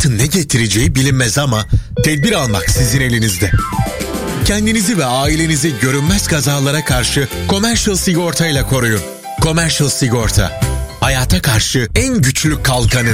hayatın ne getireceği bilinmez ama tedbir almak sizin elinizde. Kendinizi ve ailenizi görünmez kazalara karşı Commercial Sigorta ile koruyun. Commercial Sigorta, hayata karşı en güçlü kalkanın.